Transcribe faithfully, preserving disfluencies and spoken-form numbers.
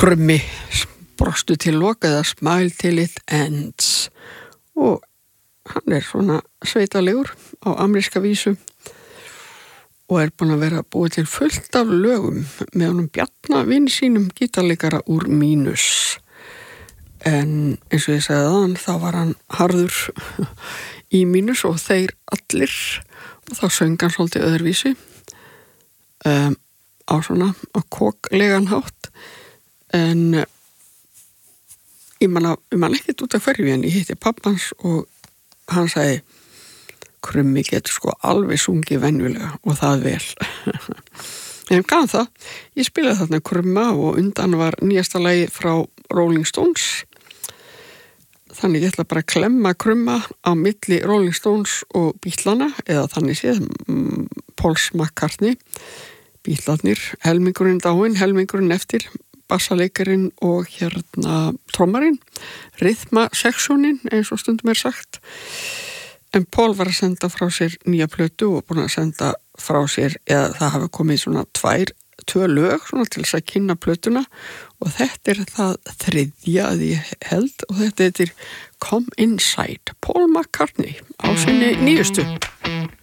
Krummi, brostu til loka eða smile till it ends, og hann er svona sveitalegur á ameríska vísu og er búin að vera búið til fullt af lögum með honum Bjarna vini sínum gítarleikara úr Mínus. En eins og ég sagði þann, þá var hann harður í Mínus og þeir allir, og þá söng hann svolítið öðruvísi um, á svona á koklegan hátt. En ég man, að, ég man ekkert út af hverju, en ég hitti pappans og hann sagði: Krummi getur sko alveg sungið venjulega og það vel. En gaf það, ég spilaði þarna Krumma og undan var nýjasta lagi frá Rolling Stones. Þannig ég ætla bara að klemma Krumma á milli Rolling Stones og Beatlana, eða þannig séð um, Paul McCartney, Beatlarnir, helmingurinn dáinn, helmingurinn eftir, bassaleikarin og hérna trommarinn, rytmaseksjónin eins og stundum er sagt. En Paul var að senda frá sér nýja plötu og búin að senda frá sér, eða það hafi komið svona tvær, tvö lög svona til þess að kynna plötuna, og þetta er það þriðja að ég held, og þetta er Come Inside, Paul McCartney á sinni nýjustu.